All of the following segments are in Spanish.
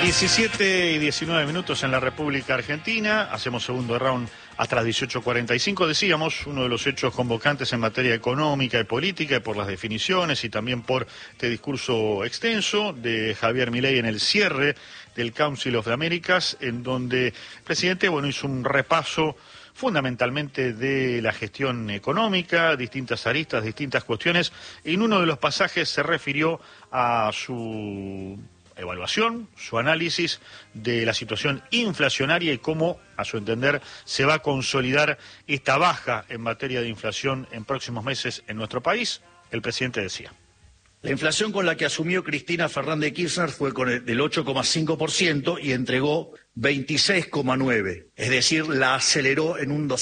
17 y 19 minutos en la República Argentina. Hacemos segundo round hasta las 18:45. Decíamos, uno de los hechos convocantes en materia económica y política, y por las definiciones y también por este discurso extenso de Javier Milei en el cierre del Council of the Americas, en donde el presidente hizo un repaso fundamentalmente de la gestión económica, distintas aristas, distintas cuestiones. En uno de los pasajes se refirió a su evaluación, su análisis de la situación inflacionaria y cómo, a su entender, se va a consolidar esta baja en materia de inflación en próximos meses en nuestro país. El presidente decía: la inflación con la que asumió Cristina Fernández de Kirchner fue del 8,5% y entregó 26,9%, es decir, la aceleró en un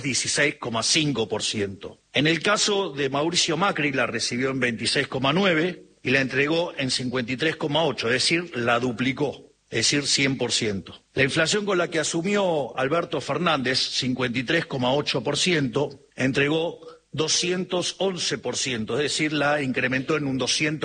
216,5%. En el caso de Mauricio Macri la recibió en 26,9% y la entregó en 53,8%, es decir, la duplicó, es decir, 100%. La inflación con la que asumió Alberto Fernández, 53,8%, entregó 211%, es decir, la incrementó en un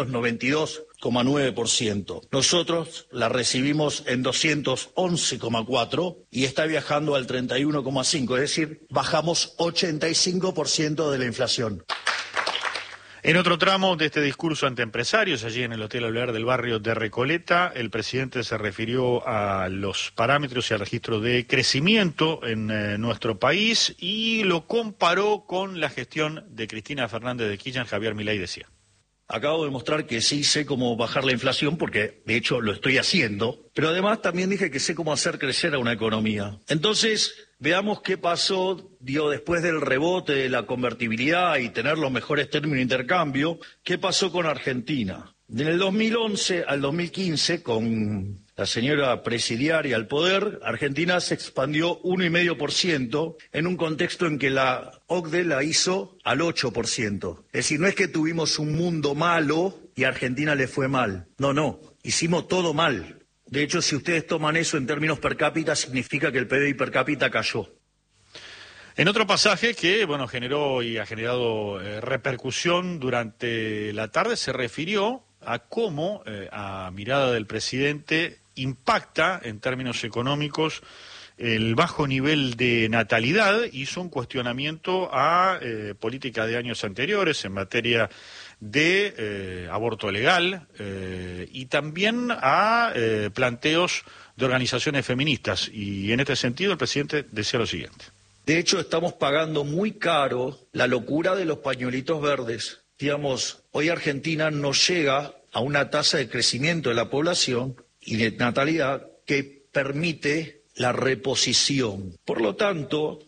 292,9%. Nosotros la recibimos en 211,4% y está viajando al 31,5%, es decir, bajamos 85% de la inflación. En otro tramo de este discurso ante empresarios, allí en el Hotel Alvear del barrio de Recoleta, el presidente se refirió a los parámetros y al registro de crecimiento en nuestro país y lo comparó con la gestión de Cristina Fernández de Kirchner. Javier Milei decía: acabo de mostrar que sí sé cómo bajar la inflación porque, de hecho, lo estoy haciendo, pero además también dije que sé cómo hacer crecer a una economía. Entonces, veamos qué pasó, después del rebote de la convertibilidad y tener los mejores términos de intercambio, qué pasó con Argentina. En el 2011 al 2015, con la señora presidiaria al poder, Argentina se expandió 1,5% en un contexto en que la OCDE la hizo al 8%. Es decir, no es que tuvimos un mundo malo y a Argentina le fue mal. No, hicimos todo mal. De hecho, si ustedes toman eso en términos per cápita, significa que el PBI per cápita cayó. En otro pasaje que, generó y ha generado repercusión durante la tarde, se refirió a cómo, a mirada del presidente, impacta en términos económicos el bajo nivel de natalidad. Hizo un cuestionamiento a políticas de años anteriores en materia de aborto legal y también a planteos de organizaciones feministas. Y en este sentido el presidente decía lo siguiente: de hecho, estamos pagando muy caro la locura de los pañuelitos verdes. Hoy Argentina no llega a una tasa de crecimiento de la población y de natalidad que permite la reposición. Por lo tanto,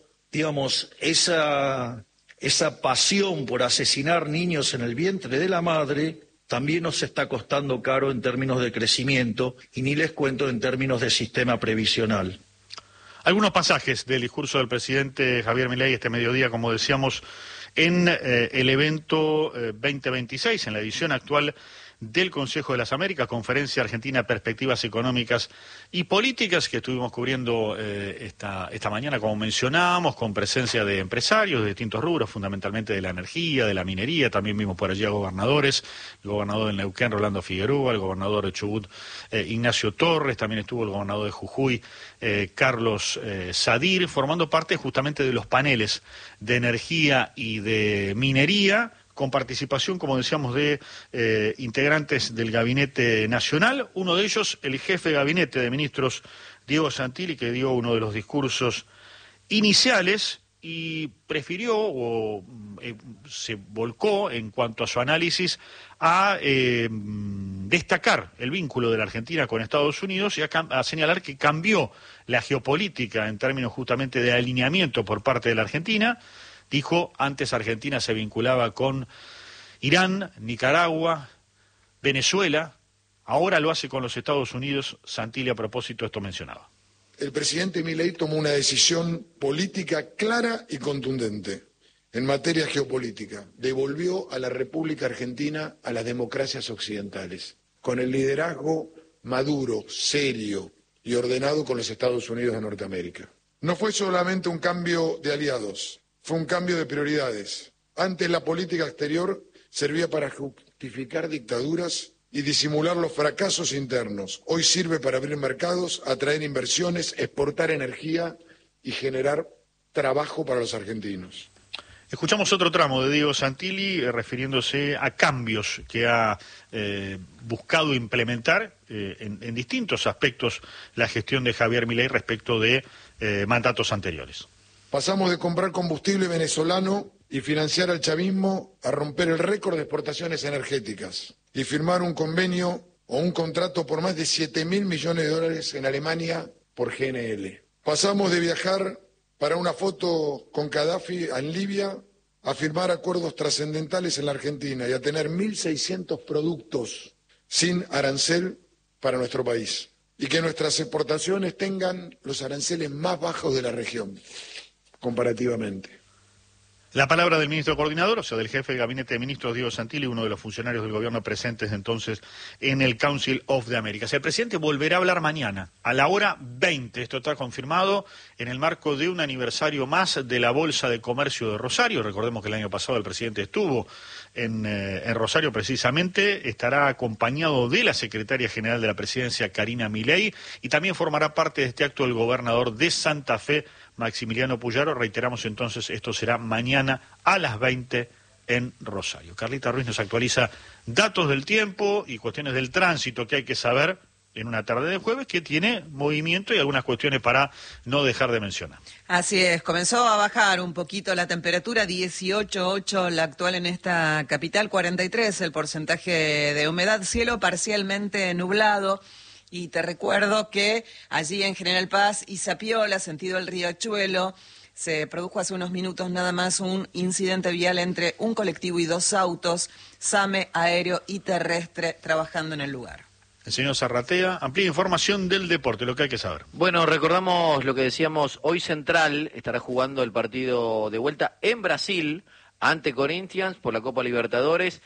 esa pasión por asesinar niños en el vientre de la madre también nos está costando caro en términos de crecimiento y ni les cuento en términos de sistema previsional. Algunos pasajes del discurso del presidente Javier Milei este mediodía, como decíamos, en el evento 2026, en la edición actual del Consejo de las Américas, Conferencia Argentina, Perspectivas Económicas y Políticas, que estuvimos cubriendo esta mañana, como mencionábamos, con presencia de empresarios de distintos rubros, fundamentalmente de la energía, de la minería. También vimos por allí a gobernadores, el gobernador de Neuquén, Rolando Figueroa, el gobernador de Chubut, Ignacio Torres, también estuvo el gobernador de Jujuy, Carlos Sadir, formando parte justamente de los paneles de energía y de minería, con participación, como decíamos, de integrantes del Gabinete Nacional. Uno de ellos, el jefe de Gabinete de Ministros, Diego Santilli, que dio uno de los discursos iniciales y prefirió se volcó en cuanto a su análisis a destacar el vínculo de la Argentina con Estados Unidos y a señalar que cambió la geopolítica en términos justamente de alineamiento por parte de la Argentina. Dijo, antes Argentina se vinculaba con Irán, Nicaragua, Venezuela, ahora lo hace con los Estados Unidos. Santilli, a propósito, esto mencionaba: el presidente Milei tomó una decisión política clara y contundente en materia geopolítica. Devolvió a la República Argentina a las democracias occidentales, con el liderazgo maduro, serio y ordenado con los Estados Unidos de Norteamérica. No fue solamente un cambio de aliados, fue un cambio de prioridades. Antes la política exterior servía para justificar dictaduras y disimular los fracasos internos. Hoy sirve para abrir mercados, atraer inversiones, exportar energía y generar trabajo para los argentinos. Escuchamos otro tramo de Diego Santilli refiriéndose a cambios que ha buscado implementar en distintos aspectos la gestión de Javier Milei respecto de mandatos anteriores. Pasamos de comprar combustible venezolano y financiar al chavismo a romper el récord de exportaciones energéticas y firmar un convenio o un contrato por más de 7.000 millones de dólares en Alemania por GNL. Pasamos de viajar para una foto con Gaddafi en Libia a firmar acuerdos trascendentales en la Argentina y a tener 1.600 productos sin arancel para nuestro país y que nuestras exportaciones tengan los aranceles más bajos de la región, comparativamente. La palabra del ministro coordinador, o sea, del jefe del gabinete de ministros, Diego Santilli, uno de los funcionarios del gobierno presentes entonces en el Council of the Americas. El presidente volverá a hablar mañana, a la hora 20. Esto está confirmado en el marco de un aniversario más de la Bolsa de Comercio de Rosario. Recordemos que el año pasado el presidente estuvo en Rosario precisamente. Estará acompañado de la secretaria general de la presidencia, Karina Milei, y también formará parte de este acto el gobernador de Santa Fe, Maximiliano Puyaro. Reiteramos entonces, esto será mañana a las 20 en Rosario. Carlita Ruiz nos actualiza datos del tiempo y cuestiones del tránsito que hay que saber en una tarde de jueves que tiene movimiento y algunas cuestiones para no dejar de mencionar. Así es, comenzó a bajar un poquito la temperatura, 18,8 la actual en esta capital, 43 el porcentaje de humedad, cielo parcialmente nublado. Y te recuerdo que allí en General Paz y Zapiola, sentido el Riachuelo, se produjo hace unos minutos nada más un incidente vial entre un colectivo y dos autos, SAME aéreo y terrestre, trabajando en el lugar. El señor Zarratea, amplía información del deporte, lo que hay que saber. Bueno, recordamos lo que decíamos, hoy Central estará jugando el partido de vuelta en Brasil ante Corinthians por la Copa Libertadores.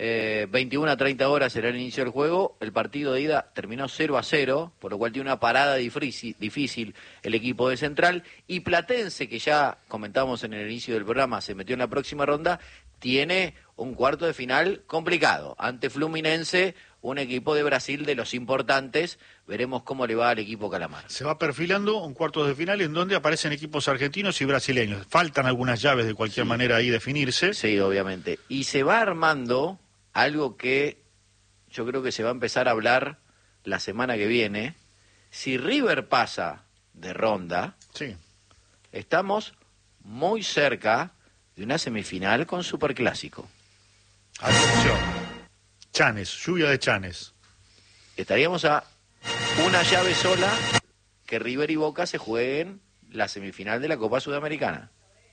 21 a 30 horas será el inicio del juego. El partido de ida terminó 0-0, por lo cual tiene una parada difícil el equipo de Central. Y Platense, que ya comentamos en el inicio del programa, se metió en la próxima ronda, tiene un cuarto de final complicado. Ante Fluminense, un equipo de Brasil de los importantes. Veremos cómo le va al equipo Calamar. Se va perfilando un cuarto de final en donde aparecen equipos argentinos y brasileños. Faltan algunas llaves de cualquier manera ahí definirse. Sí, obviamente. Y se va armando algo que yo creo que se va a empezar a hablar la semana que viene. Si River pasa de ronda, sí, estamos muy cerca de una semifinal con Superclásico. Atención. Chanes, lluvia de Chanes. Estaríamos a una llave sola que River y Boca se jueguen la semifinal de la Copa Sudamericana.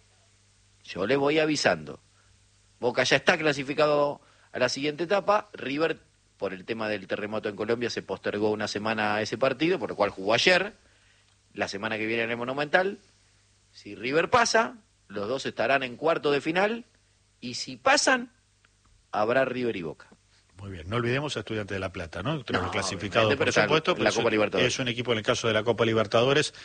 Yo le voy avisando. Boca ya está clasificado a la siguiente etapa. River, por el tema del terremoto en Colombia, se postergó una semana ese partido, por lo cual jugó ayer. La semana que viene en el Monumental. Si River pasa, los dos estarán en cuarto de final. Y si pasan, habrá River y Boca. Muy bien, no olvidemos a Estudiantes de La Plata, ¿no? No, clasificado, por supuesto, la Copa Libertadores. Es un equipo, en el caso de la Copa Libertadores,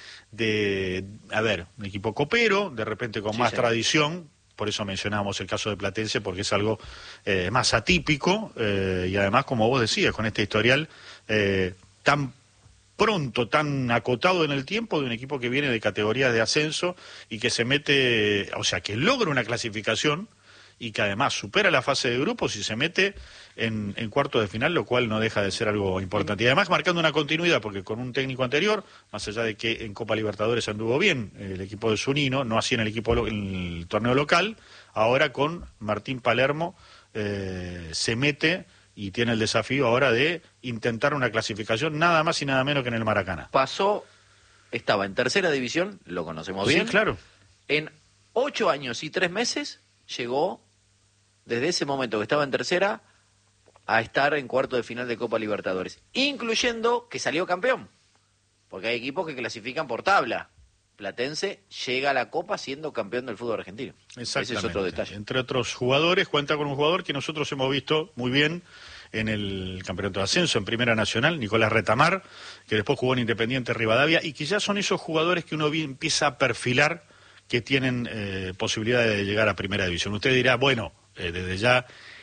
un equipo copero, de repente con más tradición. Por eso mencionábamos el caso de Platense, porque es algo más atípico y además, como vos decías, con este historial tan pronto, tan acotado en el tiempo de un equipo que viene de categorías de ascenso y que se mete, o sea, que logra una clasificación y que además supera la fase de grupos y se mete en cuarto de final, lo cual no deja de ser algo importante. Y además marcando una continuidad, porque con un técnico anterior, más allá de que en Copa Libertadores anduvo bien el equipo de Zunino, no así en el torneo local, ahora con Martín Palermo se mete y tiene el desafío ahora de intentar una clasificación nada más y nada menos que en el Maracaná. Estaba en tercera división, lo conocemos bien. Sí, claro. En 8 años y 3 meses llegó, desde ese momento que estaba en tercera, a estar en cuarto de final de Copa Libertadores, incluyendo que salió campeón, porque hay equipos que clasifican por tabla. Platense llega a la Copa siendo campeón del fútbol argentino. Exactamente. Ese es otro detalle. Entre otros jugadores, cuenta con un jugador que nosotros hemos visto muy bien en el Campeonato de Ascenso, en Primera Nacional, Nicolás Retamar, que después jugó en Independiente Rivadavia, y que ya son esos jugadores que uno empieza a perfilar que tienen posibilidad de llegar a Primera División. Usted dirá, bueno, desde ya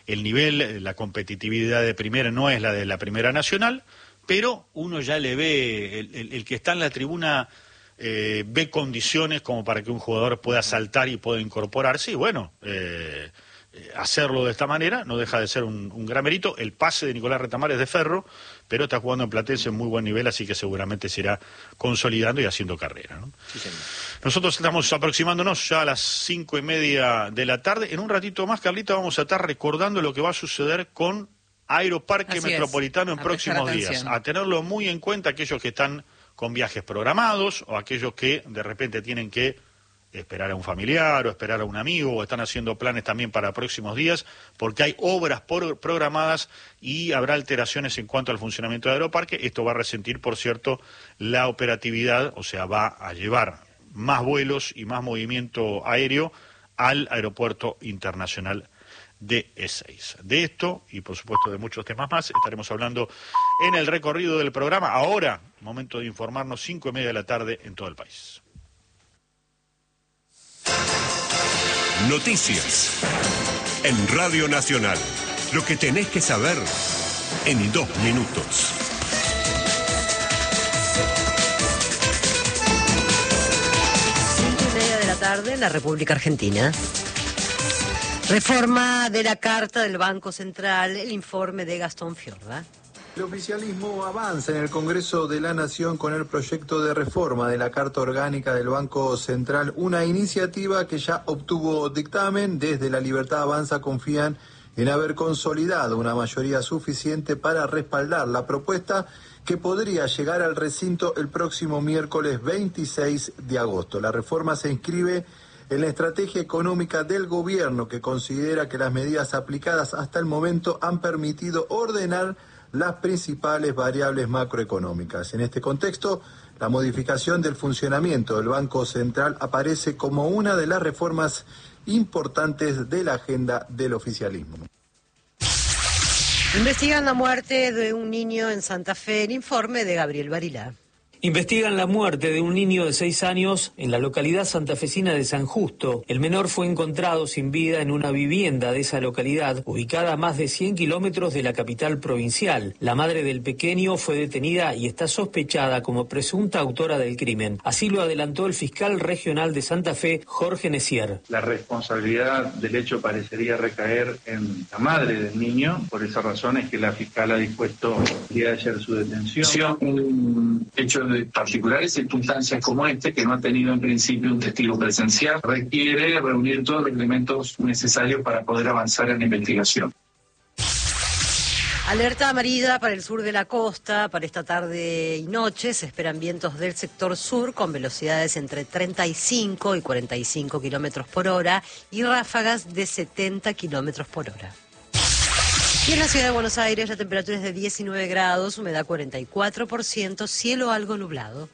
el nivel, la competitividad de primera no es la de la Primera Nacional, pero uno ya le ve, el que está en la tribuna ve condiciones como para que un jugador pueda saltar y pueda incorporarse, y bueno, hacerlo de esta manera no deja de ser un gran mérito. El pase de Nicolás Retamar es de ferro, pero está jugando en Platense en muy buen nivel, así que seguramente se irá consolidando y haciendo carrera, ¿no? Sí, señor. Nosotros estamos aproximándonos ya a las 5:30 de la tarde. En un ratito más, Carlita, vamos a estar recordando lo que va a suceder con Aeroparque Así Metropolitano en a prestar próximos días. atención. A tenerlo muy en cuenta aquellos que están con viajes programados o aquellos que de repente tienen que esperar a un familiar o esperar a un amigo o están haciendo planes también para próximos días, porque hay obras programadas y habrá alteraciones en cuanto al funcionamiento de Aeroparque. Esto va a resentir, por cierto, la operatividad, o sea, va a llevar más vuelos y más movimiento aéreo al Aeropuerto Internacional de Ezeiza. De esto y por supuesto de muchos temas más estaremos hablando en el recorrido del programa. Ahora, momento de informarnos, 5:30 de la tarde en todo el país. Noticias en Radio Nacional. Lo que tenés que saber en 2 minutos. Tarde en la República Argentina. Reforma de la Carta del Banco Central, el informe de Gastón Fiorda. El oficialismo avanza en el Congreso de la Nación con el proyecto de reforma de la Carta Orgánica del Banco Central, una iniciativa que ya obtuvo dictamen. Desde La Libertad Avanza confían en haber consolidado una mayoría suficiente para respaldar la propuesta, que podría llegar al recinto el próximo miércoles 26 de agosto. La reforma se inscribe en la estrategia económica del gobierno, que considera que las medidas aplicadas hasta el momento han permitido ordenar las principales variables macroeconómicas. En este contexto, la modificación del funcionamiento del Banco Central aparece como una de las reformas importantes de la agenda del oficialismo. Investigan la muerte de un niño en Santa Fe. El informe de Gabriel Barilá. Investigan la muerte de un niño de 6 años en la localidad santafesina de San Justo. El menor fue encontrado sin vida en una vivienda de esa localidad, ubicada a más de 100 kilómetros de la capital provincial. La madre del pequeño fue detenida y está sospechada como presunta autora del crimen. Así lo adelantó el fiscal regional de Santa Fe, Jorge Necier. La responsabilidad del hecho parecería recaer en la madre del niño. Por esa razón es que la fiscal ha dispuesto el día de ayer su detención. Un hecho de particulares circunstancias como este, que no ha tenido en principio un testigo presencial, requiere reunir todos los elementos necesarios para poder avanzar en la investigación. Alerta amarilla para el sur de la costa. Para esta tarde y noche se esperan vientos del sector sur con velocidades entre 35 y 45 kilómetros por hora y ráfagas de 70 kilómetros por hora. Y en la ciudad de Buenos Aires la temperatura es de 19 grados, humedad 44%, cielo algo nublado.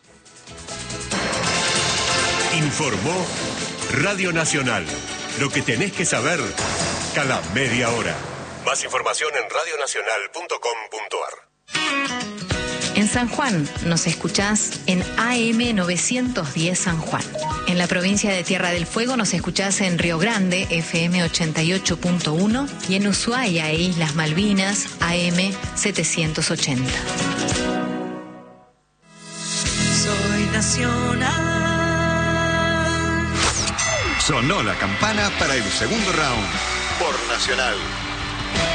Informó Radio Nacional. Lo que tenés que saber cada media hora. Más información en radionacional.com.ar. En San Juan nos escuchás en AM 910 San Juan. En la provincia de Tierra del Fuego nos escuchás en Río Grande, FM 88.1, y en Ushuaia e Islas Malvinas, AM 780. Soy nacional. Sonó la campana para el segundo round por Nacional.